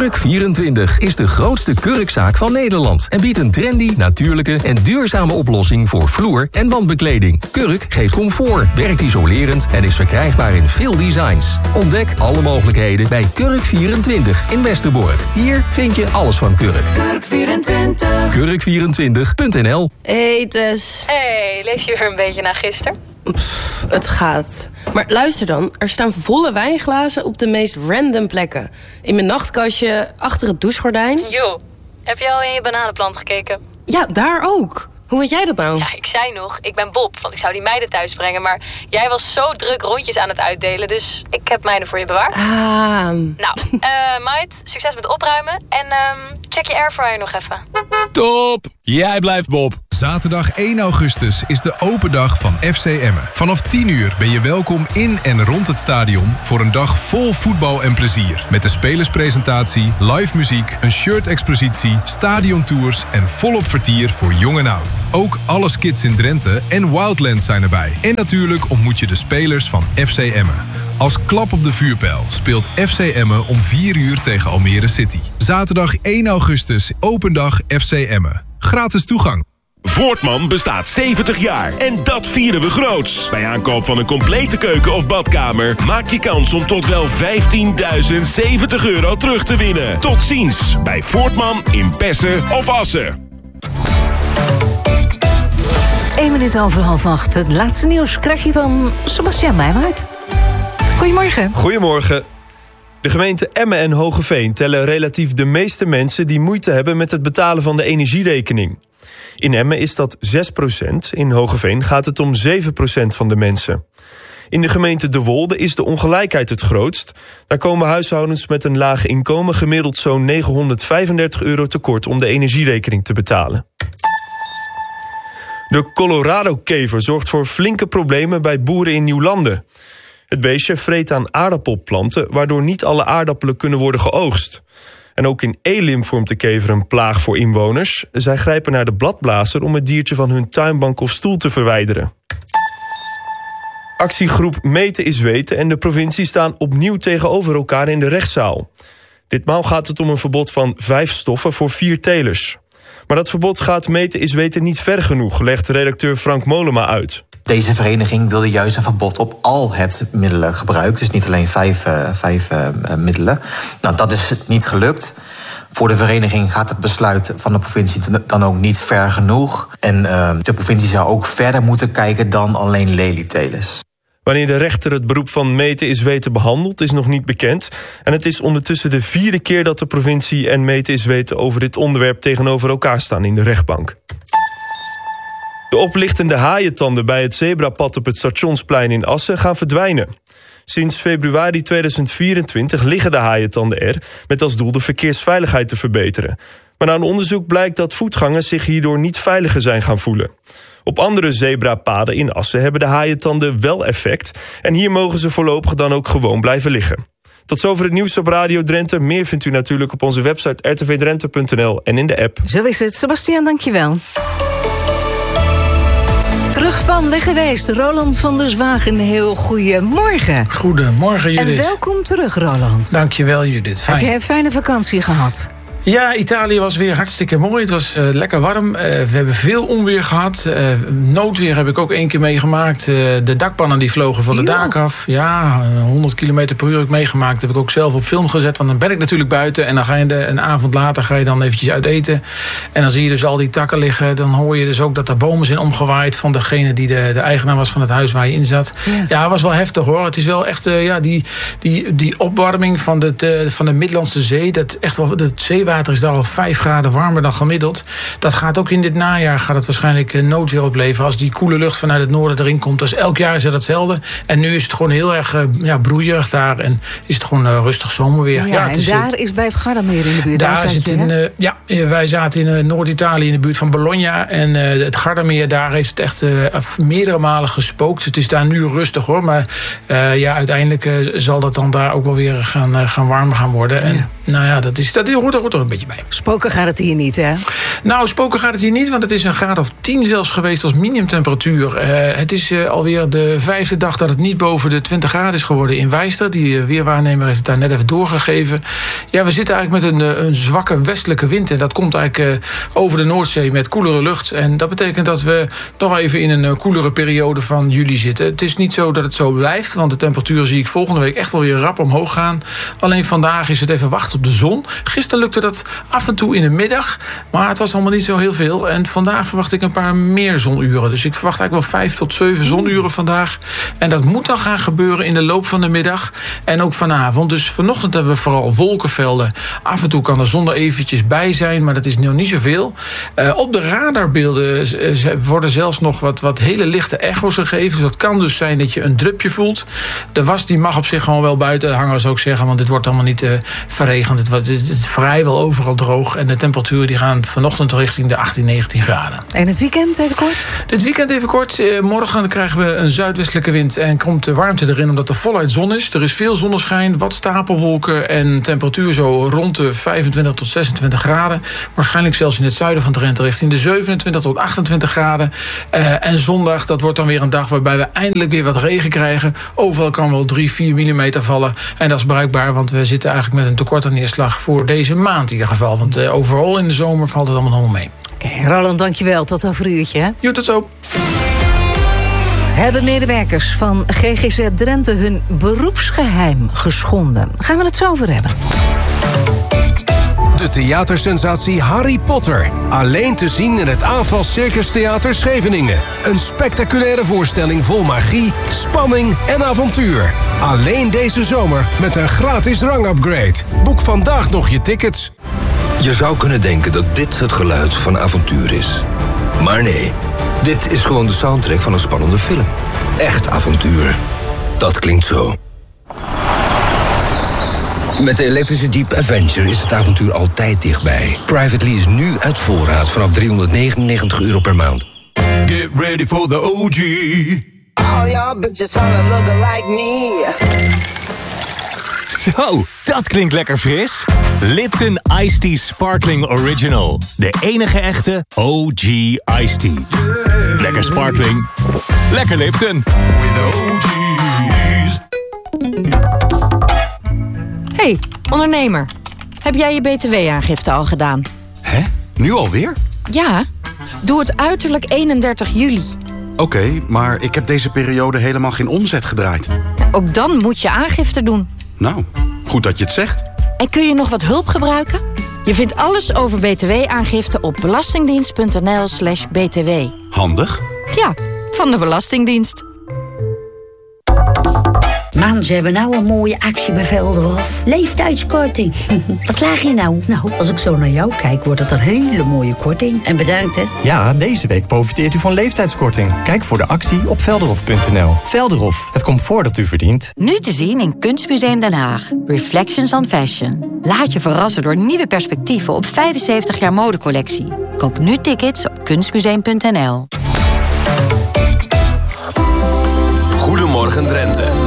Kurk24 is de grootste kurkzaak van Nederland en biedt een trendy, natuurlijke en duurzame oplossing voor vloer- en wandbekleding. Kurk geeft comfort, werkt isolerend en is verkrijgbaar in veel designs. Ontdek alle mogelijkheden bij Kurk24 in Westerbork. Hier vind je alles van Kurk. Kurk24. Kurk24.nl. Hey Tess. Hey, leef je weer een beetje na gisteren? Het gaat. Maar luister dan, er staan volle wijnglazen op de meest random plekken. In mijn nachtkastje, achter het douchegordijn. Joh, heb je al in je bananenplant gekeken? Ja, daar ook. Hoe weet jij dat nou? Ja, ik zei nog, ik ben Bob, want ik zou die meiden thuis brengen. Maar jij was zo druk rondjes aan het uitdelen, dus ik heb mijne voor je bewaard. Nou, meid, succes met opruimen. En check je airfryer nog even. Top! Jij blijft Bob. Zaterdag 1 augustus is de open dag van FC Emmen. Vanaf 10 uur ben je welkom in en rond het stadion voor een dag vol voetbal en plezier. Met de spelerspresentatie, live muziek, een shirt-expositie, stadiontours en volop vertier voor jong en oud. Ook alle Kids in Drenthe en Wildlands zijn erbij. En natuurlijk ontmoet je de spelers van FC Emmen. Als klap op de vuurpijl speelt FC Emmen om 4 uur tegen Almere City. Zaterdag 1 augustus, open dag FC Emmen. Gratis toegang. Voortman bestaat 70 jaar en dat vieren we groots. Bij aankoop van een complete keuken of badkamer maak je kans om tot wel €15.070 terug te winnen. Tot ziens bij Voortman in Pessen of Assen. 1 minuut over 7:30. Het laatste nieuws krijg je van Sebastiaan Meijwaard. Goedemorgen. Goedemorgen. De gemeenten Emmen en Hoogeveen tellen relatief de meeste mensen die moeite hebben met het betalen van de energierekening. In Emmen is dat 6%, in Hoogeveen gaat het om 7% van de mensen. In de gemeente De Wolde is de ongelijkheid het grootst. Daar komen huishoudens met een laag inkomen gemiddeld zo'n €935 tekort om de energierekening te betalen. De Colorado-kever zorgt voor flinke problemen bij boeren in Nieuwlanden. Het beestje vreet aan aardappelplanten, waardoor niet alle aardappelen kunnen worden geoogst. En ook in Elim vormt de kever een plaag voor inwoners. Zij grijpen naar de bladblazer om het diertje van hun tuinbank of stoel te verwijderen. Actiegroep Meten is Weten en de provincie staan opnieuw tegenover elkaar in de rechtszaal. Ditmaal gaat het om een verbod van 5 stoffen voor 4 telers. Maar dat verbod gaat Meten is Weten niet ver genoeg, legt redacteur Frank Molema uit. Deze vereniging wilde juist een verbod op al het middelengebruik. Dus niet alleen 5 middelen. Nou, dat is niet gelukt. Voor de vereniging gaat het besluit van de provincie dan ook niet ver genoeg. En de provincie zou ook verder moeten kijken dan alleen lelietelers. Wanneer de rechter het beroep van Meten is Weten behandelt, is nog niet bekend. En het is ondertussen de 4e keer dat de provincie en Meten is Weten over dit onderwerp tegenover elkaar staan in de rechtbank. De oplichtende haaientanden bij het zebrapad op het Stationsplein in Assen gaan verdwijnen. Sinds februari 2024 liggen de haaientanden er, met als doel de verkeersveiligheid te verbeteren. Maar na een onderzoek blijkt dat voetgangers zich hierdoor niet veiliger zijn gaan voelen. Op andere zebrapaden in Assen hebben de haaientanden wel effect en hier mogen ze voorlopig dan ook gewoon blijven liggen. Tot zover het nieuws op Radio Drenthe. Meer vindt u natuurlijk op onze website rtvdrenthe.nl en in de app. Zo is het. Sebastiaan, dankjewel. Terug van weg geweest, Roland van der Zwagen. Heel goedemorgen. Goedemorgen, Judith. En welkom terug, Roland. Dankjewel, Judith. Fijn. Heb jij een fijne vakantie gehad? Ja, Italië was weer hartstikke mooi. Het was lekker warm. We hebben veel onweer gehad. Noodweer heb ik ook 1 keer meegemaakt. De dakpannen die vlogen van de daken af. Ja, 100 km per uur heb ik meegemaakt. Heb ik ook zelf op film gezet. Want dan ben ik natuurlijk buiten. En dan ga je een avond later ga je dan eventjes uit eten. En dan zie je dus al die takken liggen. Dan hoor je dus ook dat er bomen zijn omgewaaid van degene die de eigenaar was van het huis waar je in zat. Ja, het was wel heftig hoor. Het is wel echt die opwarming van de Middellandse Zee. Dat echt wel, het zeewater is daar al 5 graden warmer dan gemiddeld. Dat gaat ook in dit najaar gaat het waarschijnlijk noodweer opleveren. Als die koele lucht vanuit het noorden erin komt. Dus elk jaar is het hetzelfde. En nu is het gewoon heel erg broeierig daar. En is het gewoon rustig zomerweer. Ja, en daar is bij het Gardameer in de buurt. Daar is het wij zaten in Noord-Italië in de buurt van Bologna. En het Gardameer, daar heeft het echt meerdere malen gespookt. Het is daar nu rustig hoor. Maar uiteindelijk zal dat dan daar ook wel weer gaan warmer gaan worden. En dat hoort er een beetje bij. Spoken gaat het hier niet, hè? Nou, spoken gaat het hier niet, want het is een graad of 10 zelfs geweest als minimumtemperatuur. Het is alweer de 5e dag dat het niet boven de 20 graden is geworden in Wijster. Die weerwaarnemer heeft het daar net even doorgegeven. Ja, we zitten eigenlijk met een zwakke westelijke wind. En dat komt eigenlijk over de Noordzee met koelere lucht. En dat betekent dat we nog even in een koelere periode van juli zitten. Het is niet zo dat het zo blijft, want de temperatuur zie ik volgende week echt wel weer rap omhoog gaan. Alleen vandaag is het even wachten op de zon. Gisteren lukte dat af en toe in de middag, maar het was allemaal niet zo heel veel. En vandaag verwacht ik een paar meer zonuren. Dus ik verwacht eigenlijk wel 5 tot 7 zonuren vandaag. En dat moet dan gaan gebeuren in de loop van de middag en ook vanavond. Dus vanochtend hebben we vooral wolkenvelden. Af en toe kan de zon er eventjes bij zijn, maar dat is nog niet zoveel. Op de radarbeelden worden zelfs nog wat hele lichte echo's gegeven. Dus dat kan dus zijn dat je een drupje voelt. De was die mag op zich gewoon wel buiten hangen, zou ik zeggen, want dit wordt allemaal niet verregend. Het is vrijwel overal droog en de temperaturen die gaan vanochtend richting de 18, 19 graden. En het weekend even kort? Het weekend even kort. Morgen krijgen we een zuidwestelijke wind en komt de warmte erin omdat er voluit zon is. Er is veel zonneschijn, wat stapelwolken en temperatuur zo rond de 25 tot 26 graden. Waarschijnlijk zelfs in het zuiden van Drenthe richting de 27 tot 28 graden. En zondag, dat wordt dan weer een dag waarbij we eindelijk weer wat regen krijgen. Overal kan wel 3-4 millimeter vallen. En dat is bruikbaar, want we zitten eigenlijk met een tekort aan neerslag voor deze maand in ieder geval. Want overal in de zomer valt het allemaal nog mee. Oké, Roland, dankjewel. Tot over een uurtje. Hè? Jo, tot zo. Hebben medewerkers van GGZ Drenthe hun beroepsgeheim geschonden? Gaan we het zo over hebben. De theatersensatie Harry Potter. Alleen te zien in het Aanval Circus Theater Scheveningen. Een spectaculaire voorstelling vol magie, spanning en avontuur. Alleen deze zomer met een gratis rangupgrade. Boek vandaag nog je tickets. Je zou kunnen denken dat dit het geluid van avontuur is. Maar nee, dit is gewoon de soundtrack van een spannende film. Echt avontuur. Dat klinkt zo. Met de elektrische Jeep Avenger is het avontuur altijd dichtbij. Private lease nu uit voorraad vanaf €399 per maand. Get ready for the OG. All y'all bitches wanna look like me. Zo, dat klinkt lekker fris. Lipton Iced Tea Sparkling Original. De enige echte OG Iced Tea. Lekker sparkling. Lekker Lipton. Hey, ondernemer. Heb jij je btw-aangifte al gedaan? Hè? Nu alweer? Ja. Doe het uiterlijk 31 juli. Oké, maar ik heb deze periode helemaal geen omzet gedraaid. Ook dan moet je aangifte doen. Nou, goed dat je het zegt. En kun je nog wat hulp gebruiken? Je vindt alles over btw-aangifte op belastingdienst.nl/btw. Handig. Ja, van de Belastingdienst. Man, ze hebben nou een mooie actie bij Velderhof. Leeftijdskorting. Wat klaag je nou? Nou, als ik zo naar jou kijk, wordt het een hele mooie korting. En bedankt, hè? Ja, deze week profiteert u van leeftijdskorting. Kijk voor de actie op velderhof.nl. Velderhof, het comfort dat u verdient. Nu te zien in Kunstmuseum Den Haag. Reflections on Fashion. Laat je verrassen door nieuwe perspectieven op 75 jaar modecollectie. Koop nu tickets op kunstmuseum.nl. Goedemorgen Drenthe.